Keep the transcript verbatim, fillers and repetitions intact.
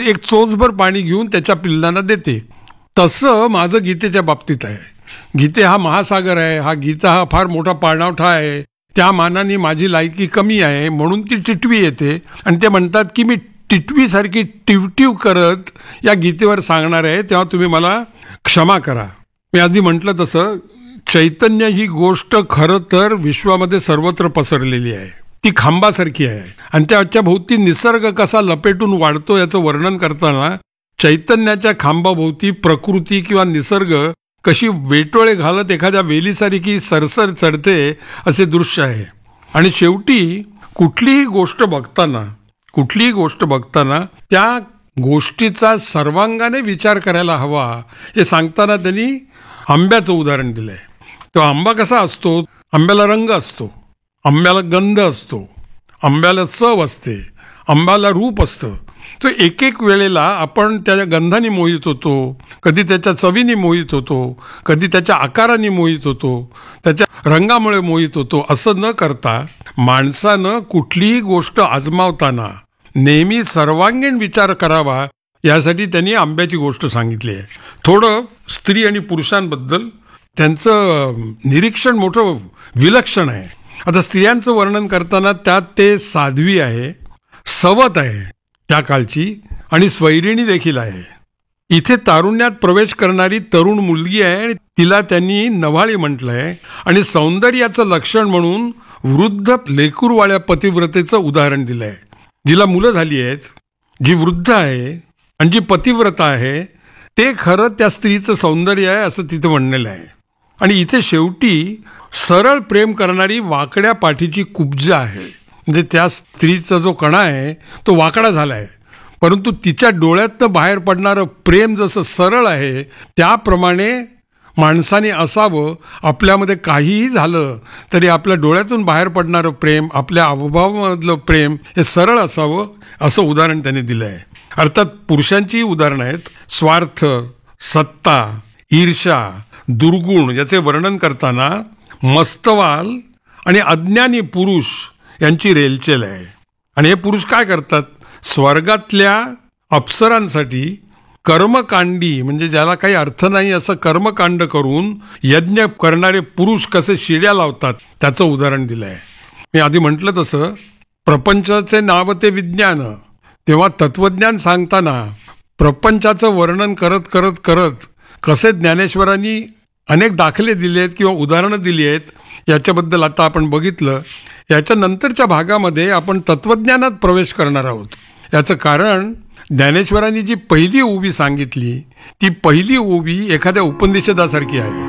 एक चोचभर पाणी घेऊन त्याच्या पिल्लांना देते. तसं माझं गीतेच्या बाबतीत आहे. गीते हा महासागर आहे, हा गीता हा फार मोठा पाणवठा आहे. त्या मानाने माझी लायकी कमी आहे म्हणून ती टिटवी येते आणि ते म्हणतात की मी टिटवीसारखी टिवटिव करत या गीतेवर सांगणार आहे, तेव्हा तुम्ही मला क्षमा करा. मी आधी म्हटलं तसं चैतन्य ही गोष्ट खरं तर विश्वामध्ये सर्वत्र पसरलेली आहे. ती खांबासारखी आहे आणि त्याच्या भोवती निसर्ग कसा लपेटून वाढतो याचं वर्णन करताना चैतन्याच्या खांबाभोवती प्रकृती किंवा निसर्ग कशी वेटोळे घालत एखाद्या वेलीसारखी सरसर चढते असे दृश्य आहे. आणि शेवटी कुठलीही गोष्ट बघताना कुठलीही गोष्ट बघताना त्या गोष्टीचा सर्वांगाने विचार करायला हवा हे सांगताना त्यांनी आंब्याचं उदाहरण दिलंय. तो आंबा कसा असतो? आंब्याला रंग असतो, आंब्याला गंध असतो, आंब्याला चव असते, आंब्याला रूप असतं. तो एक एक वेळेला आपण त्याच्या गंधाने मोहित होतो, कधी त्याच्या चवीने मोहित होतो, कधी त्याच्या आकाराने मोहित होतो, त्याच्या रंगामुळे मोहित होतो. असं न करता माणसानं कुठलीही गोष्ट आजमावताना नेहमी सर्वांगीण विचार करावा यासाठी त्यांनी आंब्याची गोष्ट सांगितली आहे. थोडं स्त्री आणि पुरुषांबद्दल त्यांचं निरीक्षण मोठं विलक्षण आहे. आता स्त्रियांचं वर्णन करताना त्यात ते साध्वी आहे, सवत आहे त्या कालची आणि स्वैरिणी देखील आहे. इथे तारुण्यात प्रवेश करणारी तरुण मुलगी आहे आणि तिला त्यांनी नव्हाळी म्हटलंय आणि सौंदर्याचं लक्षण म्हणून वृद्ध लेकूरवाळ्या पतिव्रतेचं उदाहरण दिलंय. जिला मुलं झाली आहेत, जी वृद्ध आहे आणि जी पतिव्रता आहे ते खरं त्या स्त्रीचं सौंदर्य आहे असं तिथं म्हणलेलं आहे. आणि इथे शेवटी सरळ प्रेम करणारी वाकड्या पाठीची कुब्ज आहे. म्हणजे त्या स्त्रीचा जो कणा आहे तो वाकडा झाला आहे, परंतु तिच्या डोळ्यातनं बाहेर पडणारं प्रेम जसं सरळ आहे त्याप्रमाणे माणसाने असावं. आपल्यामध्ये काहीही झालं तरी आपल्या डोळ्यातून बाहेर पडणारं प्रेम, आपल्या अवभावामधलं प्रेम हे सरळ असावं असं उदाहरण त्याने दिलं आहे. अर्थात पुरुषांचीही उदाहरणं आहेत. स्वार्थ, सत्ता, ईर्ष्या, दुर्गुण याचे वर्णन करताना मस्तवाल आणि अज्ञानी पुरुष यांची रेलचेल आहे. आणि हे पुरुष काय करतात? स्वर्गातल्या अप्सरांसाठी कर्मकांडी म्हणजे ज्याला काही अर्थ नाही असं कर्मकांड करून यज्ञ करणारे पुरुष कसे शिड्या लावतात त्याचं उदाहरण दिलं आहे. मी आधी म्हटलं तसं प्रपंचाचे नाव ते विज्ञान, तेव्हा तत्वज्ञान सांगताना प्रपंचाचं वर्णन करत करत करत कसे ज्ञानेश्वरांनी अनेक दाखले दिले आहेत किंवा उदाहरणं दिली आहेत याच्याबद्दल आता आपण बघितलं. याच्या नंतरच्या भागामध्ये आपण तत्वज्ञानात प्रवेश करणार आहोत. याचं कारण ज्ञानेश्वरांनी जी पहिली ओवी सांगितली ती पहिली ओवी एखाद्या उपनिषदासारखी आहे.